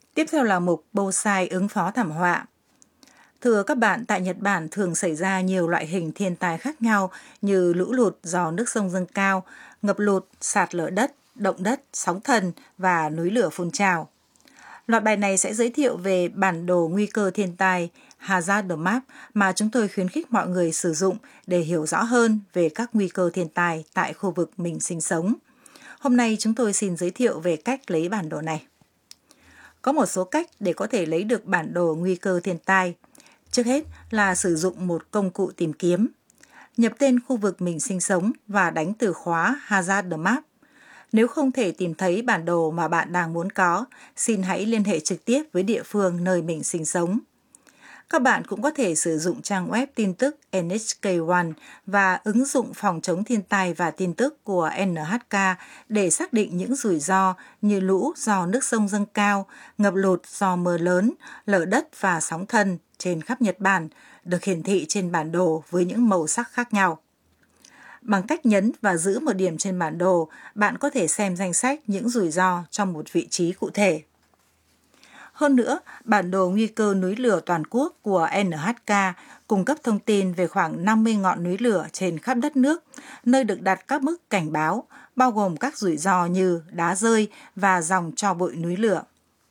Tiếp theo là mục Bonsai ứng phó thảm họa. Thưa các bạn, tại Nhật Bản thường xảy ra nhiều loại hình thiên tai khác nhau như lũ lụt do nước sông dâng cao, ngập lụt, sạt lở đất, động đất, sóng thần và núi lửa phun trào. Loạt bài này sẽ giới thiệu về bản đồ nguy cơ thiên tai Hazard Map mà chúng tôi khuyến khích mọi người sử dụng để hiểu rõ hơn về các nguy cơ thiên tai tại khu vực mình sinh sống. Hôm nay chúng tôi xin giới thiệu về cách lấy bản đồ này. Có một số cách để có thể lấy được bản đồ nguy cơ thiên tai. Trước hết là sử dụng một công cụ tìm kiếm. Nhập tên khu vực mình sinh sống và đánh từ khóa Hazard Map. Nếu không thể tìm thấy bản đồ mà bạn đang muốn có, xin hãy liên hệ trực tiếp với địa phương nơi mình sinh sống. Các bạn cũng có thể sử dụng trang web tin tức NHK One và ứng dụng phòng chống thiên tai và tin tức của NHK để xác định những rủi ro như lũ do nước sông dâng cao, ngập lụt do mưa lớn, lở đất và sóng thần trên khắp Nhật Bản được hiển thị trên bản đồ với những màu sắc khác nhau. Bằng cách nhấn và giữ một điểm trên bản đồ, bạn có thể xem danh sách những rủi ro trong một vị trí cụ thể. Hơn nữa, bản đồ nguy cơ núi lửa toàn quốc của NHK cung cấp thông tin về khoảng 50 ngọn núi lửa trên khắp đất nước, nơi được đặt các mức cảnh báo, bao gồm các rủi ro như đá rơi và dòng tro bụi núi lửa.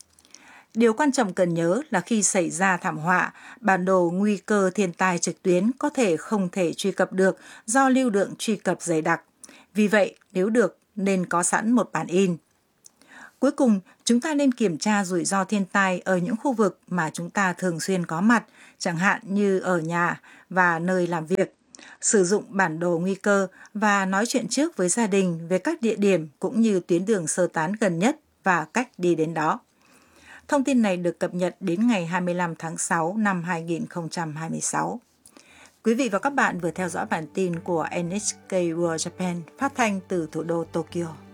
Điều quan trọng cần nhớ là khi xảy ra thảm họa, bản đồ nguy cơ thiên tai trực tuyến có thể không thể truy cập được do lưu lượng truy cập dày đặc. Vì vậy, nếu được, nên có sẵn một bản in. Cuối cùng, chúng ta nên kiểm tra rủi ro thiên tai ở những khu vực mà chúng ta thường xuyên có mặt, chẳng hạn như ở nhà và nơi làm việc. Sử dụng bản đồ nguy cơ và nói chuyện trước với gia đình về các địa điểm cũng như tuyến đường sơ tán gần nhất và cách đi đến đó. Thông tin này được cập nhật đến ngày 25 tháng 6 năm 2026. Quý vị và các bạn vừa theo dõi bản tin của NHK World Japan phát thanh từ thủ đô Tokyo.